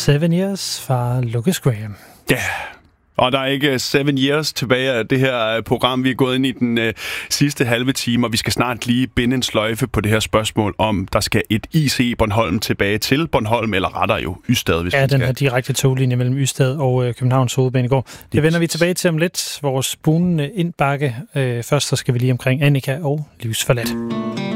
7 Years fra Lucas Graham. Ja, og der er ikke 7 years tilbage af det her program. Vi er gået ind i den sidste halve time, og vi skal snart lige binde en sløjfe på det her spørgsmål, om der skal et IC Bornholm tilbage til Bornholm, eller rettere jo Ystad, hvis den her direkte toglinje mellem Ystad og Københavns Hovedbanegård. Det vender vi tilbage til om lidt. Vores bunende indbakke. Først så skal vi lige omkring Annika og Livsforladt.